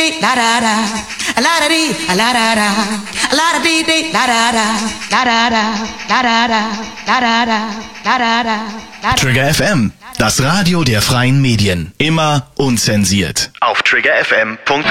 dee da da da, la da dee, la da da, la da dee dee da da da, da da da, da da da, da da da, da da da. Trigger FM, das Radio der freien Medien. Immer unzensiert. Auf triggerfm.net.